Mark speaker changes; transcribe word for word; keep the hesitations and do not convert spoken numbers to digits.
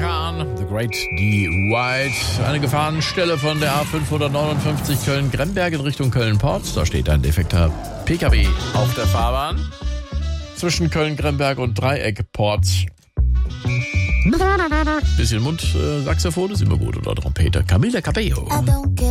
Speaker 1: Khan, The Great D. White. Eine Gefahrenstelle von der A fünfhundertneunundfünfzig Köln-Gremberg in Richtung Köln-Porz. Da steht ein defekter P K W auf der Fahrbahn. Zwischen Köln-Gremberg und Dreieck-Porz. Bisschen Mundsaxophon ist immer gut oder Trompete. Camila Cabello.